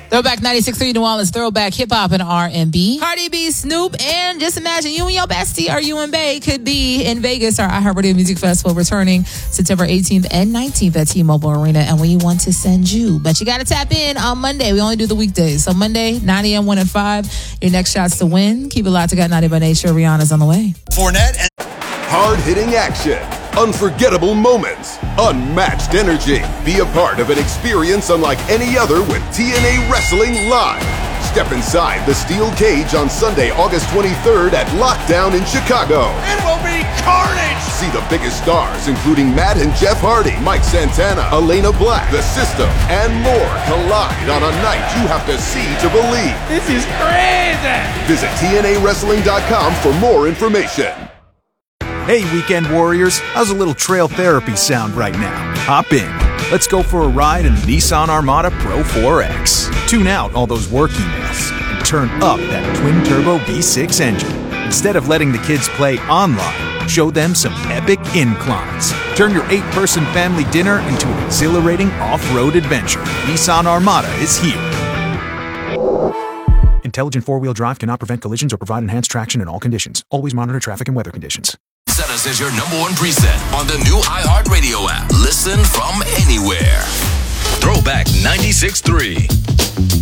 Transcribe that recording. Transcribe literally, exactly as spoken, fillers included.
Throwback ninety-six point three New Orleans, throwback hip-hop and R and B. Cardi B, Snoop, and just imagine you and your bestie or you and Bae could be in Vegas, our iHeartRadio Music Festival, returning September eighteenth and nineteenth at T-Mobile Arena, and we want to send you. But you got to tap in on Monday. We only do the weekdays. So Monday, nine a.m., one and five, your next shot's to win. Keep it locked to Got ninety by Nature. Rihanna's on the way. Fournette and... Hard-hitting action, unforgettable moments, unmatched energy. Be a part of an experience unlike any other with T N A Wrestling Live. Step inside the steel cage on Sunday, August twenty-third at Lockdown in Chicago. It will be carnage! See the biggest stars, including Matt and Jeff Hardy, Mike Santana, Elena Black, The System, and more collide on a night you have to see to believe. This is crazy! Visit T N A wrestling dot com for more information. Hey, Weekend Warriors, how's a little trail therapy sound right now? Hop in. Let's go for a ride in the Nissan Armada Pro four X. Tune out all those work emails and turn up that twin-turbo V six engine. Instead of letting the kids play online, show them some epic inclines. Turn your eight-person family dinner into an exhilarating off-road adventure. Nissan Armada is here. Intelligent four-wheel drive cannot prevent collisions or provide enhanced traction in all conditions. Always monitor traffic and weather conditions. Set us as your number one preset on the new iHeartRadio app. Listen from anywhere. Throwback ninety-six point three.